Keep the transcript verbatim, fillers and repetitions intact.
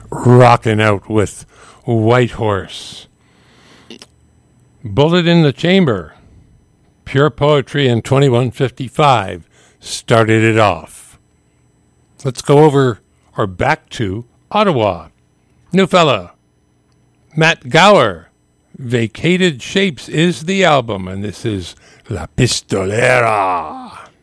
rocking out with White Horse. Bullet in the Chamber, Pure Poetry and twenty-one fifty-five started it off. Let's go over or back to Ottawa. New fella, Matt Gower, Vacated Shapes is the album, and this is La Pistolera.